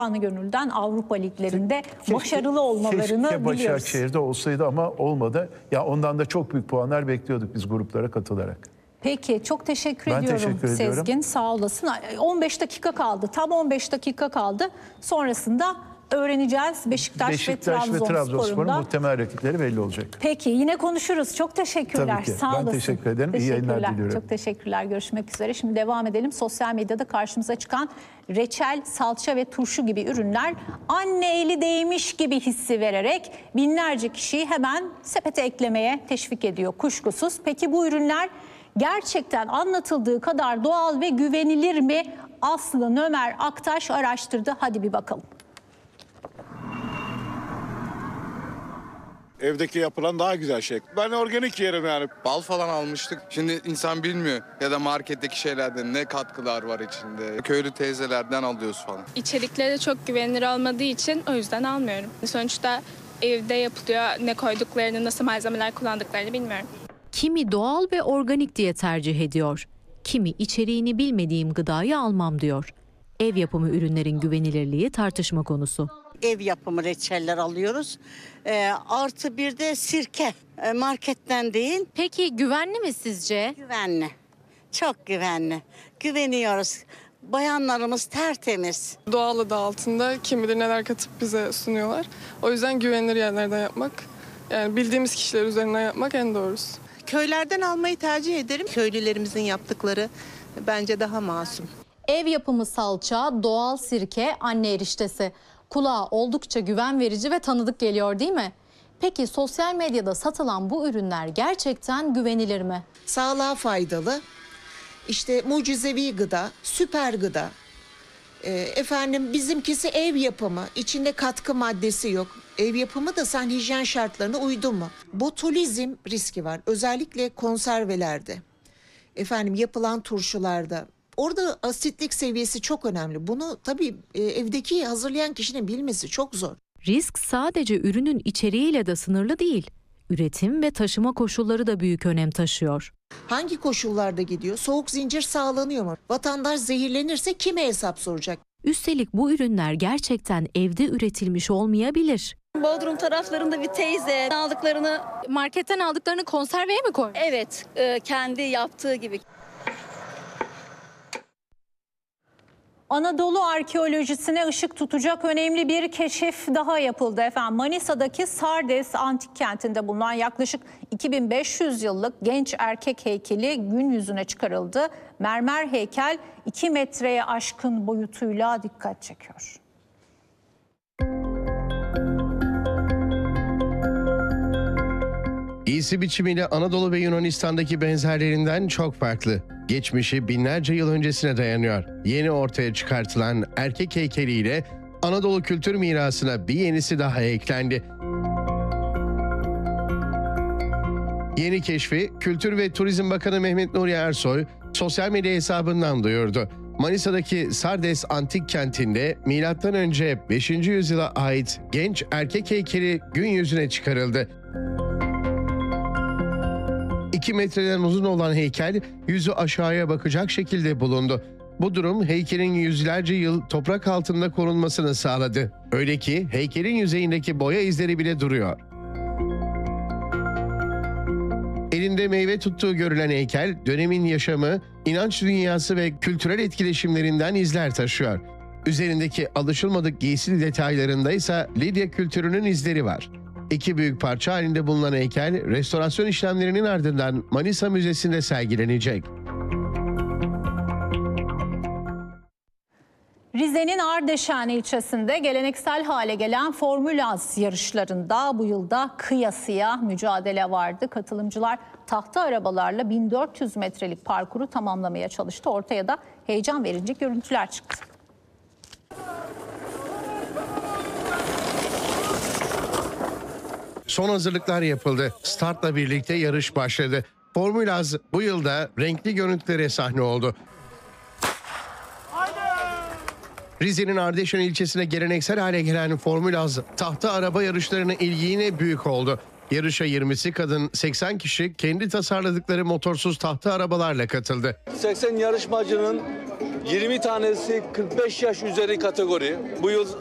Gönülden Avrupa liglerinde başarılı olmalarını keşke biliyoruz. Başakşehir'de olsaydı ama olmadı. Ya ondan da çok büyük puanlar bekliyorduk biz gruplara katılarak. Peki çok teşekkür Ben ediyorum teşekkür ediyorum. Sezgin, sağ olasın. 15 dakika kaldı, tam 15 dakika kaldı. Sonrasında öğreneceğiz Beşiktaş ve Trabzonspor'un muhtemel rakipleri belli olacak. Peki yine konuşuruz. Çok teşekkürler. Tabii ki. Sağ Ben olasın. teşekkür ederim. İyi yayınlar diliyorum. Çok teşekkürler. Görüşmek üzere. Şimdi devam edelim. Sosyal medyada karşımıza çıkan reçel, salça ve turşu gibi ürünler anne eli değmiş gibi hissi vererek binlerce kişiyi hemen sepete eklemeye teşvik ediyor kuşkusuz. Peki bu ürünler gerçekten anlatıldığı kadar doğal ve güvenilir mi? Aslı Nömer Aktaş araştırdı. Hadi bir bakalım. Evdeki yapılan daha güzel şey. Ben organik yerim yani. Bal falan almıştık. Şimdi insan bilmiyor ya da marketteki şeylerden ne katkılar var içinde. Köylü teyzelerden alıyoruz falan. İçerikleri çok güvenilir olmadığı için o yüzden almıyorum. Sonuçta evde yapılıyor. Ne koyduklarını, nasıl malzemeler kullandıklarını bilmiyorum. Kimi doğal ve organik diye tercih ediyor. Kimi içeriğini bilmediğim gıdayı almam diyor. Ev yapımı ürünlerin güvenilirliği tartışma konusu. Ev yapımı reçeller alıyoruz. Artı bir de sirke. Marketten değil. Peki güvenli mi sizce? Güvenli. Çok güvenli. Güveniyoruz. Bayanlarımız tertemiz. Doğal adı altında kim bilir neler katıp bize sunuyorlar. O yüzden güvenilir yerlerden yapmak, yani bildiğimiz kişiler üzerinden yapmak en doğrusu. Köylerden almayı tercih ederim. Köylülerimizin yaptıkları bence daha masum. Ev yapımı salça, doğal sirke, anne eriştesi. Kulağa oldukça güven verici ve tanıdık geliyor değil mi? Peki sosyal medyada satılan bu ürünler gerçekten güvenilir mi? Sağlığa faydalı, işte mucizevi gıda, süper gıda. Bizimkisi ev yapımı, içinde katkı maddesi yok. Ev yapımı da sen hijyen şartlarına uydun mu? Botulizm riski var, özellikle konservelerde. Yapılan turşularda. Orada asitlik seviyesi çok önemli. Bunu tabii evdeki hazırlayan kişinin bilmesi çok zor. Risk sadece ürünün içeriğiyle de sınırlı değil. Üretim ve taşıma koşulları da büyük önem taşıyor. Hangi koşullarda gidiyor? Soğuk zincir sağlanıyor mu? Vatandaş zehirlenirse kime hesap soracak? Üstelik bu ürünler gerçekten evde üretilmiş olmayabilir. Bodrum taraflarında bir teyze Marketten aldıklarını konserveye mi koymuş? evet, kendi yaptığı gibi. Anadolu arkeolojisine ışık tutacak önemli bir keşif daha yapıldı efendim. Manisa'daki Sardes antik kentinde bulunan yaklaşık 2500 yıllık genç erkek heykeli gün yüzüne çıkarıldı. Mermer heykel 2 metreye aşkın boyutuyla dikkat çekiyor. Giysi biçimiyle Anadolu ve Yunanistan'daki benzerlerinden çok farklı. Geçmişi binlerce yıl öncesine dayanıyor. Yeni ortaya çıkartılan erkek heykeliyle Anadolu kültür mirasına bir yenisi daha eklendi. Yeni keşfi Kültür ve Turizm Bakanı Mehmet Nuri Ersoy sosyal medya hesabından duyurdu. Manisa'daki Sardes antik kentinde M.Ö. 5. yüzyıla ait genç erkek heykeli gün yüzüne çıkarıldı. 2 metreden uzun olan heykel yüzü aşağıya bakacak şekilde bulundu. Bu durum heykelin yüzlerce yıl toprak altında korunmasını sağladı. Öyle ki heykelin yüzeyindeki boya izleri bile duruyor. Elinde meyve tuttuğu görülen heykel dönemin yaşamı, inanç dünyası ve kültürel etkileşimlerinden izler taşıyor. Üzerindeki alışılmadık giysi detaylarında ise Lidya kültürünün izleri var. 2 büyük parça halinde bulunan heykel, restorasyon işlemlerinin ardından Manisa Müzesi'nde sergilenecek. Rize'nin Ardeşen ilçesinde geleneksel hale gelen Formülaz yarışlarında bu yılda kıyasıya mücadele vardı. Katılımcılar tahta arabalarla 1400 metrelik parkuru tamamlamaya çalıştı. Ortaya da heyecan verici görüntüler çıktı. Son hazırlıklar yapıldı. Startla birlikte yarış başladı. Formülaz bu yılda renkli görüntülere sahne oldu. Rize'nin Ardeşen ilçesine geleneksel hale gelen Formülaz tahta araba yarışlarına ilgi yine büyük oldu. Yarışa 20'si kadın, 80 kişi kendi tasarladıkları motorsuz tahta arabalarla katıldı. 80 yarışmacının 20 tanesi 45 yaş üzeri kategori. Bu yıl